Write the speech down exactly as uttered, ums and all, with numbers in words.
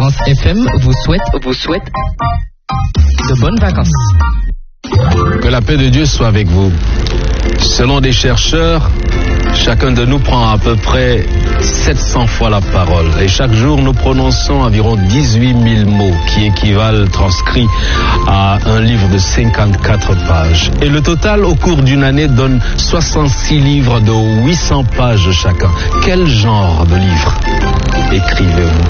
Espérance F M vous souhaite, vous souhaite de bonnes vacances. Que la paix de Dieu soit avec vous. Selon des chercheurs, chacun de nous prend à peu près sept cents fois la parole. Et chaque jour, nous prononçons environ dix-huit mille mots qui équivalent, transcrits à un livre de cinquante-quatre pages. Et le total, au cours d'une année, donne soixante-six livres de huit cents pages chacun. Quel genre de livre écrivez-vous ?